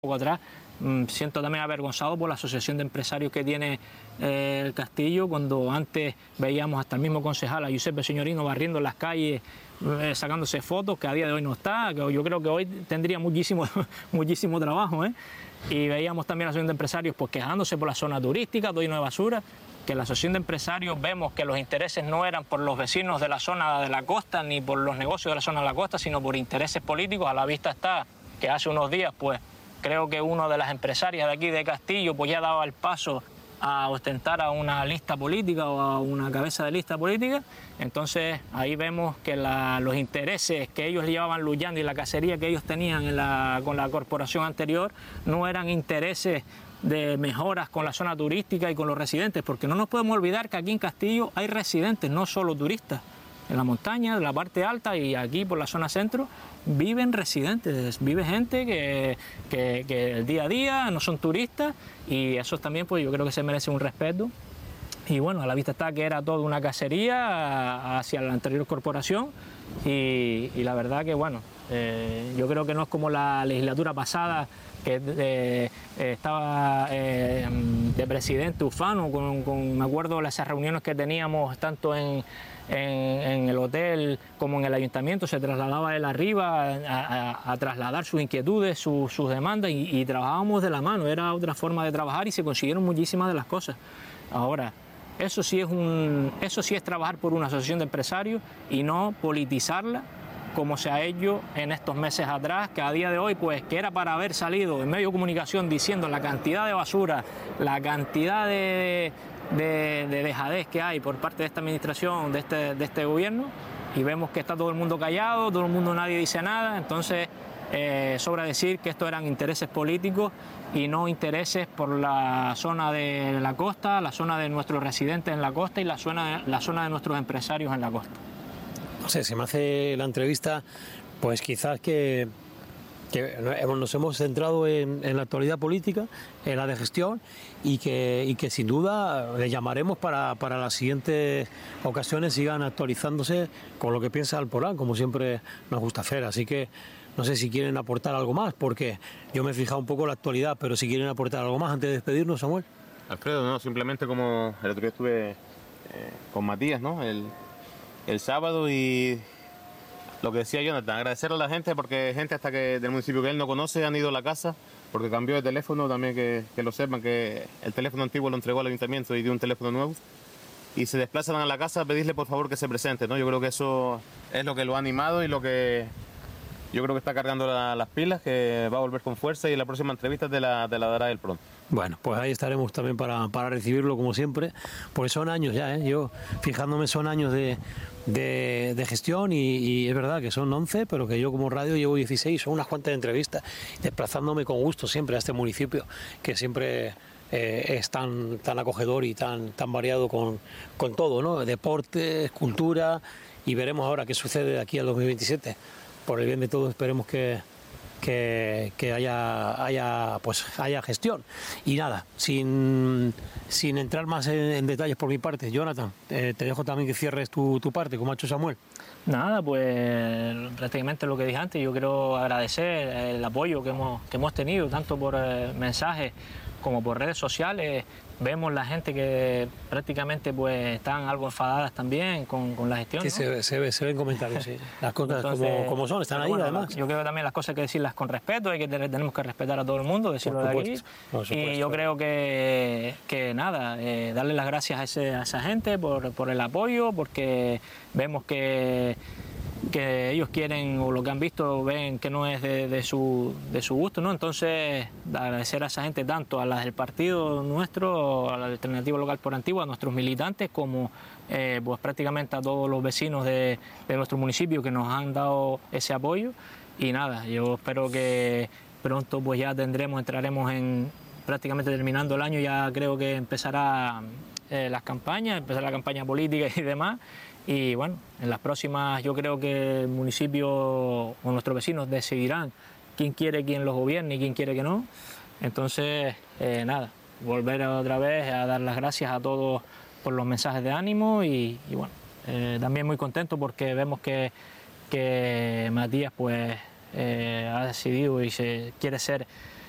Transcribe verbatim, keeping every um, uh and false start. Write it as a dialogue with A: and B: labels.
A: poco atrás, mmm, siento también avergonzado por la asociación de empresarios que tiene eh, el Castillo, cuando antes veíamos hasta el mismo concejal, a Giuseppe Signorino, barriendo las calles, eh, sacándose fotos, que a día de hoy no está, que yo creo que hoy tendría muchísimo, muchísimo trabajo, ¿eh? Y veíamos también a la asociación de empresarios pues quejándose por la zona turística, todo lleno de basura, que la asociación de empresarios vemos que los intereses no eran por los vecinos de la zona de la costa, ni por los negocios de la zona de la costa, sino por intereses políticos. A la vista está que hace unos días pues creo que una de las empresarias de aquí de Castillo pues ya daba el paso a ostentar a una lista política o a una cabeza de lista política. Entonces ahí vemos que la, los intereses que ellos llevaban luchando y la cacería que ellos tenían en la, con la corporación anterior no eran intereses de mejoras con la zona turística y con los residentes, porque no nos podemos olvidar que aquí en Castillo hay residentes, no solo turistas. En la montaña, en la parte alta y aquí por la zona centro viven residentes, vive gente que, que, que el día a día no son turistas, y eso también pues yo creo que se merece un respeto. Y bueno, a la vista está que era toda una cacería hacia la anterior corporación, y, y la verdad que bueno, eh, yo creo que no es como la legislatura pasada, que eh, eh, estaba eh, de presidente Ufano, con, con, me acuerdo de esas reuniones que teníamos tanto en, en, en el hotel como en el ayuntamiento, se trasladaba él arriba a, a, a trasladar sus inquietudes, su, sus demandas, y, y trabajábamos de la mano, era otra forma de trabajar y se consiguieron muchísimas de las cosas. Ahora, eso sí es, un, eso sí es trabajar por una asociación de empresarios y no politizarla, como se ha hecho en estos meses atrás, que a día de hoy, pues, que era para haber salido en medio de comunicación diciendo la cantidad de basura, la cantidad de, de, de dejadez que hay por parte de esta administración, de este, de este gobierno, y vemos que está todo el mundo callado, todo el mundo, nadie dice nada. Entonces eh, sobra decir que estos eran intereses políticos y no intereses por la zona de la costa, la zona de nuestros residentes en la costa y la zona, la zona de nuestros empresarios en la costa.
B: No sé, se me hace la entrevista, pues quizás que, que nos hemos centrado en, en la actualidad política, en la de gestión, y que, y que sin duda le llamaremos para, para las siguientes ocasiones sigan actualizándose con lo que piensa Alporán, como siempre nos gusta hacer. Así que no sé si quieren aportar algo más, porque yo me he fijado un poco en la actualidad, pero si quieren aportar algo más antes de despedirnos, Samuel.
C: Alfredo, no, simplemente como el otro día estuve eh, con Matías, ¿no? El, el sábado, y lo que decía Jonathan, agradecerle a la gente, porque gente hasta que del municipio que él no conoce han ido a la casa porque cambió de teléfono, también que, que lo sepan, que el teléfono antiguo lo entregó al ayuntamiento y dio un teléfono nuevo, y se desplazan a la casa a pedirle por favor que se presente, ¿no? Yo creo que eso es lo que lo ha animado y lo que yo creo que está cargando la, las pilas, que va a volver con fuerza, y la próxima entrevista te la, te la dará él pronto.
B: Bueno, pues ahí estaremos también para, para recibirlo como siempre, porque son años ya, ¿eh? Yo fijándome son años de, de, de gestión, y, y es verdad que son once, pero que yo como radio llevo dieciséis, son unas cuantas entrevistas, desplazándome con gusto siempre a este municipio, que siempre eh, es tan, tan acogedor y tan, tan variado con, con todo, ¿no? Deportes, cultura, y veremos ahora qué sucede de aquí al dos mil veintisiete. Por el bien de todos, esperemos que, que, que haya, haya, pues, haya gestión. Y nada, sin, sin entrar más en, en detalles por mi parte, Jonathan, eh, te dejo también que cierres tu, tu parte, como ha hecho Samuel.
A: Nada, pues prácticamente lo que dije antes. Yo quiero agradecer el apoyo que hemos, que hemos tenido, tanto por eh, mensajes como por redes sociales. Vemos la gente que prácticamente pues están algo enfadadas también con, con la gestión,
B: Sí,
A: ¿no?
B: se, ve, se, ve, se ven comentarios, sí. Las cosas Entonces, como, como son, están ahí, bueno, además.
A: Yo creo que también las cosas hay que decirlas con respeto, hay que tenemos que respetar a todo el mundo, decirlo de aquí. Y yo creo que, que nada, eh, darle las gracias a, ese, a esa gente por, por el apoyo, porque vemos que que ellos quieren, o lo que han visto, ven que no es de, de, su, de su gusto, ¿no? Entonces, agradecer a esa gente, tanto a las del partido nuestro, a la Alternativa Local por Antigua, a nuestros militantes, como eh, pues prácticamente a todos los vecinos de, de nuestro municipio que nos han dado ese apoyo. Y nada, yo espero que pronto pues ya tendremos, entraremos en, prácticamente terminando el año, ya creo que empezará eh, las campañas, empezará la campaña política y demás. Y bueno, en las próximas yo creo que el municipio o nuestros vecinos decidirán quién quiere quién los gobierne y quién quiere que no. Entonces, eh, nada, volver otra vez a dar las gracias a todos por los mensajes de ánimo, y, y bueno, eh, también muy contento porque vemos que, que Matías pues eh, ha decidido y se quiere ser